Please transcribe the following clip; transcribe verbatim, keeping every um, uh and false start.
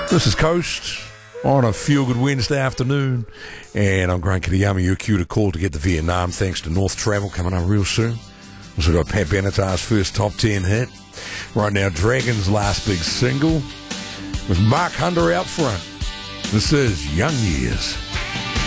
This is Coast on a feel-good Wednesday afternoon, and I'm Grant Kitayama. You're cue to call to get to Vietnam thanks to North Travel coming up real soon. Also got Pat Benatar's first top ten hit. Right now, Dragon's last big single with Mark Hunter out front. This is Young Years.